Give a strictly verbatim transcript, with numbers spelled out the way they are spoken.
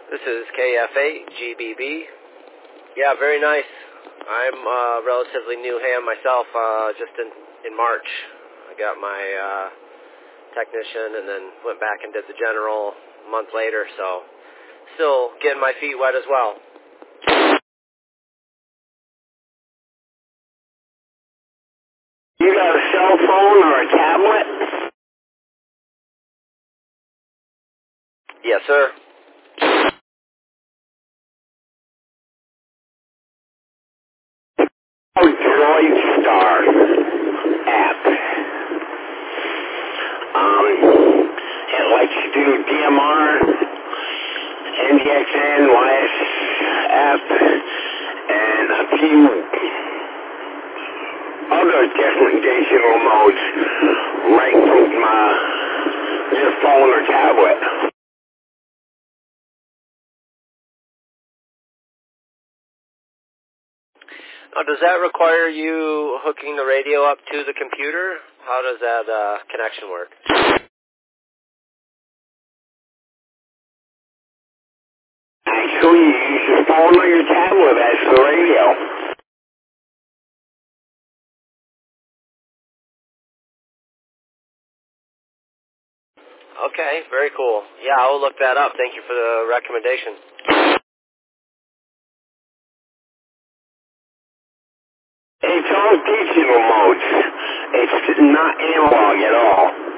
This is K F eight G B B. Yeah, very nice. I'm a relatively new ham myself, uh, just in, in March. I got my uh, technician and then went back and did the general a month later, so still getting my feet wet as well. You got a cell phone or a tablet? Yes, sir. Oh, Droid Star app. Um, it lets you do D M R, N D X N, Y S F, and a few other different digital modes right from uh, your phone or tablet. Now, does that require you hooking the radio up to the computer? How does that uh, connection work? Actually, you use your phone or your tablet as the radio. Okay, very cool. Yeah, I will look that up. Thank you for the recommendation. It's all digital modes. It's not analog at all.